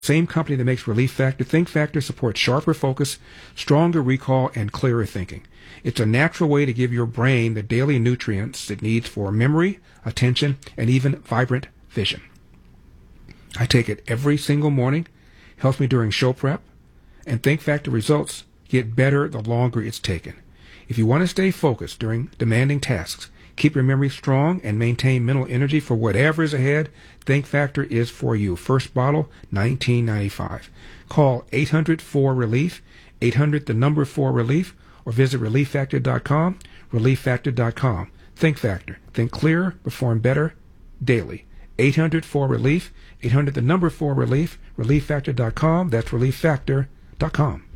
same company that makes Relief Factor. Think Factor supports sharper focus, stronger recall, and clearer thinking. It's a natural way to give your brain the daily nutrients it needs for memory, attention, and even vibrant vision. I take it every single morning, helps me during show prep, and Think Factor results get better the longer it's taken. If you want to stay focused during demanding tasks, keep your memory strong, and maintain mental energy for whatever is ahead, Think Factor is for you. First bottle, $19.95. Call 800-4-RELIEF, 800-4-RELIEF, or visit ReliefFactor.com, ReliefFactor.com. Think Factor. Think clearer, perform better, daily. 800-4-RELIEF, 800-4-RELIEF, ReliefFactor.com. That's ReliefFactor.com.